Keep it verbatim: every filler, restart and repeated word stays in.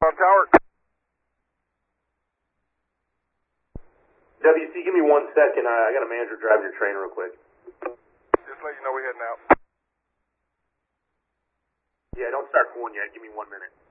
on tower. W C, give me one second. I, I got a manager driving your train real quick. Just let you know we're heading out. Yeah, don't start pulling yet. Give me one minute.